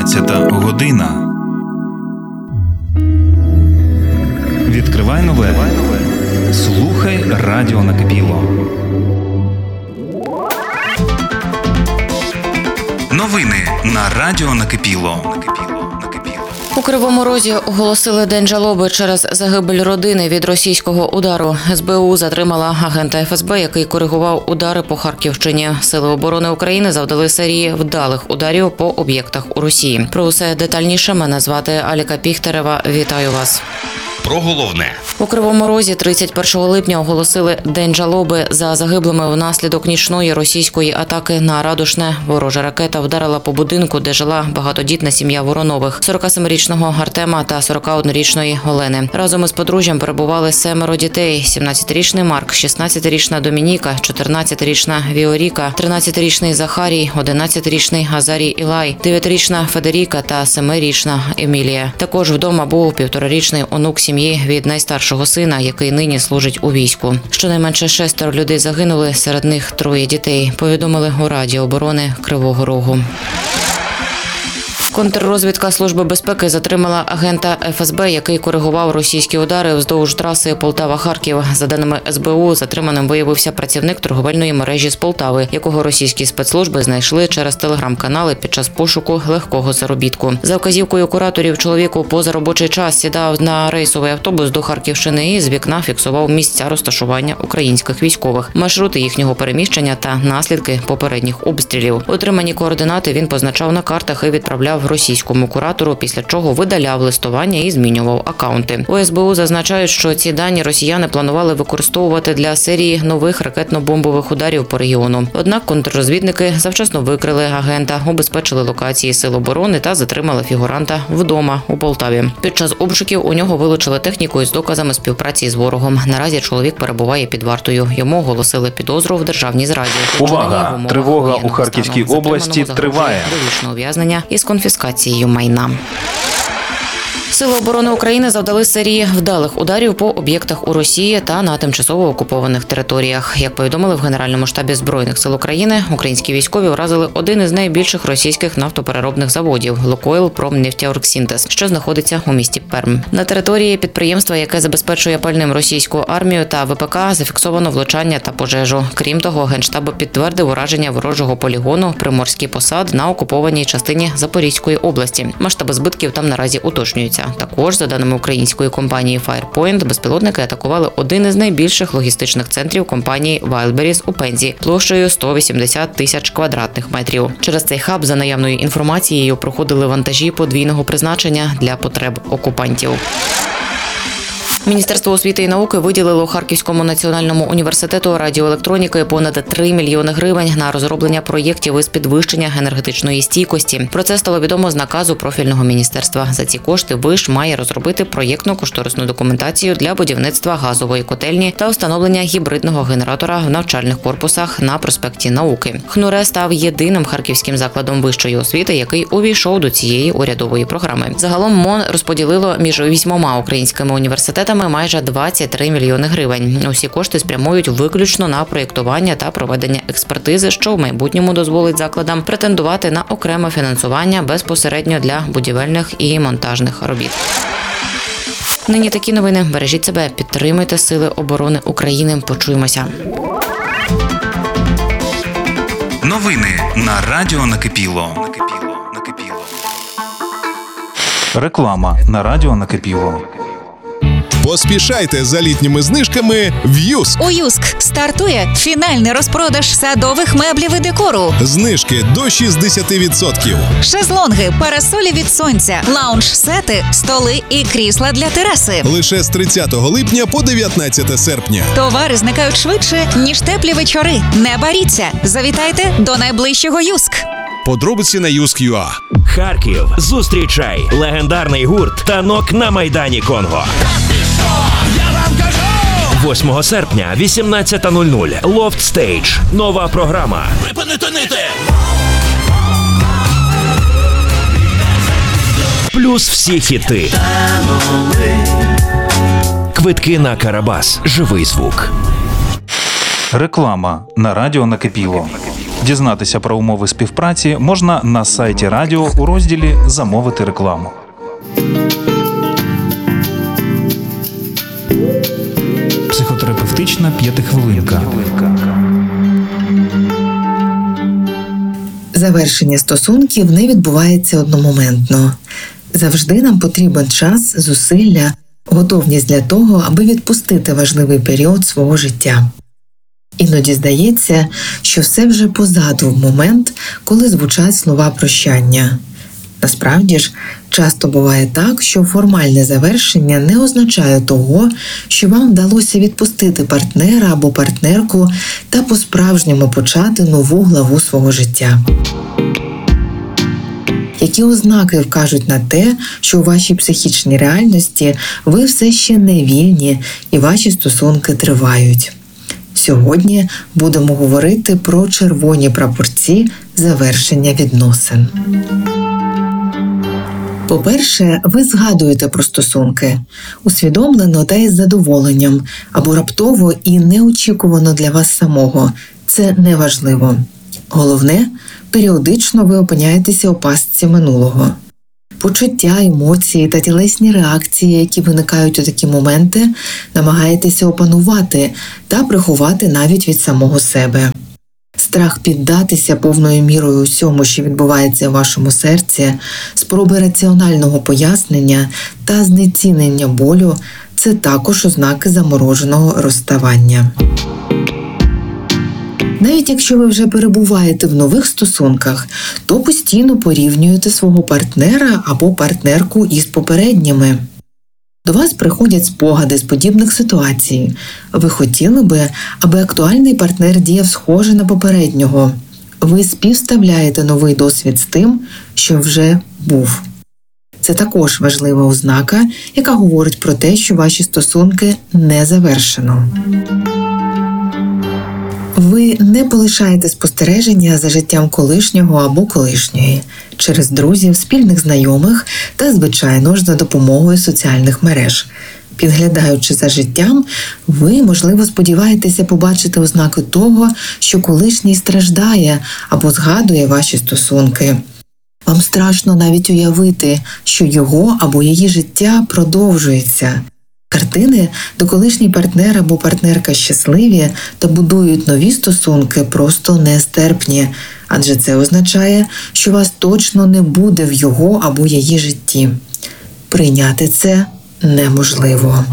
12 година. Відкривай нове. Слухай радіо накипіло. Новини на радіо накипіло. У Кривому Розі оголосили день жалоби через загибель родини від російського удару. СБУ затримала агента ФСБ, який коригував удари по Харківщині. Сили оборони України завдали серії вдалих ударів по об'єктах у Росії. Про усе детальніше мене звати Аліка Піхтерева. Вітаю вас. Про головне. У Кривому Розі 31 липня оголосили День жалоби за загиблими внаслідок нічної російської атаки на Радушне. Ворожа ракета вдарила по будинку, де жила багатодітна сім'я Воронових – 47-річного Артема та 41-річної Олени. Разом із подружжям перебували 7 дітей – 17-річний Марк, 16-річна Домініка, 14-річна Віоріка, 13-річний Захарій, 11-річний Азарій Ілай, 9-річна Федеріка та 7-річна Емілія. Також вдома був 1,5-річний онук сім'ї від найстаршого сина, який нині служить у війську. Щонайменше 6 людей загинули, серед них 3 дітей, повідомили у Раді оборони Кривого Рогу. Контррозвідка Служби безпеки затримала агента ФСБ, який коригував російські удари вздовж траси Полтава-Харків. За даними СБУ, затриманим виявився працівник торговельної мережі з Полтави, якого російські спецслужби знайшли через телеграм-канали під час пошуку легкого заробітку. За вказівкою кураторів, чоловік у позаробочий час сідав на рейсовий автобус до Харківщини і з вікна фіксував місця розташування українських військових, маршрути їхнього переміщення та наслідки попередніх обстрілів. Отримані координати він позначав на картах і відправляв російському куратору, після чого видаляв листування і змінював акаунти. У СБУ зазначають, що ці дані росіяни планували використовувати для серії нових ракетно-бомбових ударів по регіону. Однак контррозвідники завчасно викрили агента, убезпечили локації сил оборони та затримали фігуранта вдома у Полтаві. Під час обшуків у нього вилучили техніку із доказами співпраці з ворогом. Наразі чоловік перебуває під вартою. Йому оголосили підозру в державній зраді. Увага! Тривога у Харківській області триває. Довічне ув'язнення із конфіскацією майна. Сили оборони України завдали серії вдалих ударів по об'єктах у Росії та на тимчасово окупованих територіях. Як повідомили в Генеральному штабі Збройних сил України, українські військові вразили один із найбільших російських нафтопереробних заводів – «Лукойл Промнефтеоргсинтез», що знаходиться у місті Перм. На території підприємства, яке забезпечує пальним російську армію та ВПК, зафіксовано влучання та пожежу. Крім того, Генштаб підтвердив ураження ворожого полігону «Приморський посад» на окупованій частині Запорізької області. Масштаби збитків там наразі уточнюються. Також, за даними української компанії Firepoint, безпілотники атакували один із найбільших логістичних центрів компанії Wildberries у Пензі площею 180 тисяч квадратних метрів. Через цей хаб, за наявною інформацією, проходили вантажі подвійного призначення для потреб окупантів. Міністерство освіти і науки виділило Харківському національному університету радіоелектроніки понад 3 мільйони гривень на розроблення проєктів із підвищення енергетичної стійкості. Про це стало відомо з наказу профільного міністерства. За ці кошти ВИШ має розробити проєктно-кошторисну документацію для будівництва газової котельні та встановлення гібридного генератора в навчальних корпусах на проспекті Науки. ХНУРЕ став єдиним харківським закладом вищої освіти, який увійшов до цієї урядової програми. Загалом МОН розподілило між 8 українськими університетами майже 23 мільйони гривень. Усі кошти спрямують виключно на проєктування та проведення експертизи, що в майбутньому дозволить закладам претендувати на окреме фінансування безпосередньо для будівельних і монтажних робіт. Нині такі новини. Бережіть себе, підтримуйте Сили оборони України. Почуємося. Новини на радіо накипіло. Реклама на радіо накипіло. Поспішайте за літніми знижками в Юск. У Юск стартує фінальний розпродаж садових меблів і декору. Знижки до 60%. Шезлонги, парасолі від сонця, лаунж-сети, столи і крісла для тераси. Лише з 30 липня по 19 серпня. Товари зникають швидше, ніж теплі вечори. Не боріться. Завітайте до найближчого Юск. Подробиці на Юск.ua. Харків. Зустрічай легендарний гурт «Танок» на Майдані Конго. 8 серпня, 18:00. Loft Stage. Нова програма. Припинити нити! Плюс всі хіти. Квитки на Карабас. Живий звук. Реклама на радіо накипіло. Дізнатися про умови співпраці можна на сайті радіо у розділі «Замовити рекламу». Психотерапевтична п'ятихвилинка. Завершення стосунків не відбувається одномоментно. Завжди нам потрібен час, зусилля, готовність для того, аби відпустити важливий період свого життя. Іноді здається, що все вже позаду в момент, коли звучать слова прощання. Насправді ж, часто буває так, що формальне завершення не означає того, що вам вдалося відпустити партнера або партнерку та по-справжньому почати нову главу свого життя. Які ознаки вкажуть на те, що у вашій психічній реальності ви все ще не вільні і ваші стосунки тривають? Сьогодні будемо говорити про червоні прапорці завершення відносин. По-перше, ви згадуєте про стосунки. Усвідомлено та із задоволенням, або раптово і неочікувано для вас самого. Це неважливо. Головне, періодично ви опиняєтеся у пастці минулого. Почуття, емоції та тілесні реакції, які виникають у такі моменти, намагаєтеся опанувати та приховати навіть від самого себе. Страх піддатися повною мірою усьому, що відбувається в вашому серці, спроби раціонального пояснення та знецінення болю – це також ознаки замороженого розставання. Навіть якщо ви вже перебуваєте в нових стосунках, то постійно порівнюєте свого партнера або партнерку із попередніми. До вас приходять спогади з подібних ситуацій. Ви хотіли би, аби актуальний партнер діяв схоже на попереднього. Ви співставляєте новий досвід з тим, що вже був. Це також важлива ознака, яка говорить про те, що ваші стосунки не завершено. Ви не полишаєте спостереження за життям колишнього або колишньої через друзів, спільних знайомих та, звичайно ж, за допомогою соціальних мереж. Підглядаючи за життям, ви, можливо, сподіваєтеся побачити ознаки того, що колишній страждає або згадує ваші стосунки. Вам страшно навіть уявити, що його або її життя продовжується. Картини, де колишній партнер або партнерка щасливі та будують нові стосунки, просто нестерпні, адже це означає, що вас точно не буде в його або її житті. Прийняти це неможливо.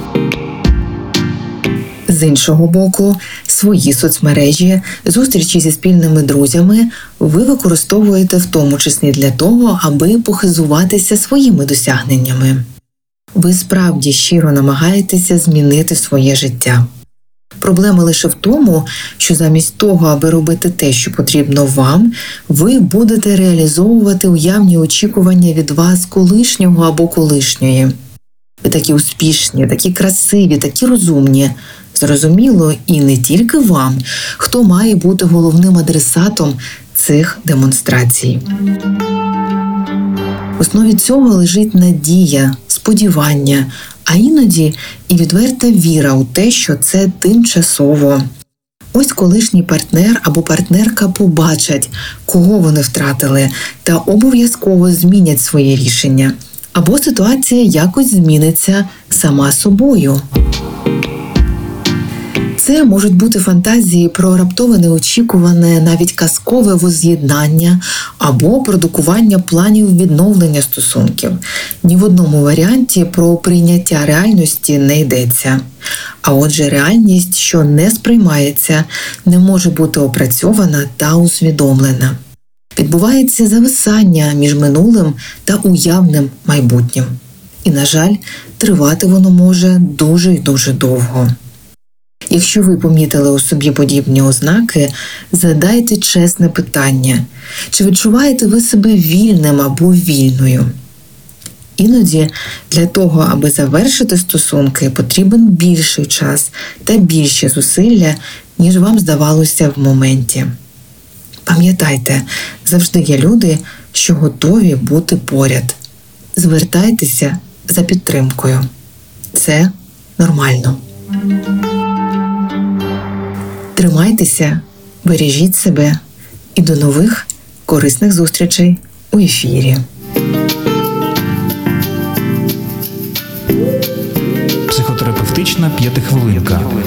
З іншого боку, свої соцмережі, зустрічі зі спільними друзями ви використовуєте в тому числі для того, аби похизуватися своїми досягненнями. Ви справді щиро намагаєтеся змінити своє життя. Проблема лише в тому, що замість того, аби робити те, що потрібно вам, ви будете реалізовувати уявні очікування від вас колишнього або колишньої. Ви такі успішні, такі красиві, такі розумні. Зрозуміло, і не тільки вам, хто має бути головним адресатом цих демонстрацій. В основі цього лежить надія, сподівання, а іноді і відверта віра у те, що це тимчасово. Ось колишній партнер або партнерка побачать, кого вони втратили, та обов'язково змінять своє рішення. Або ситуація якось зміниться сама собою. Це можуть бути фантазії про раптове неочікуване, навіть казкове воз'єднання або продукування планів відновлення стосунків. Ні в одному варіанті про прийняття реальності не йдеться. А отже, реальність, що не сприймається, не може бути опрацьована та усвідомлена. Відбувається зависання між минулим та уявним майбутнім. І, на жаль, тривати воно може дуже і дуже довго. Якщо ви помітили у собі подібні ознаки, задайте чесне питання. Чи відчуваєте ви себе вільним або вільною? Іноді для того, аби завершити стосунки, потрібен більший час та більші зусилля, ніж вам здавалося в моменті. Пам'ятайте, завжди є люди, що готові бути поряд. Звертайтеся за підтримкою. Це нормально. Тримайтеся, бережіть себе і до нових корисних зустрічей у ефірі. Психотерапевтична п'ятихвилинка.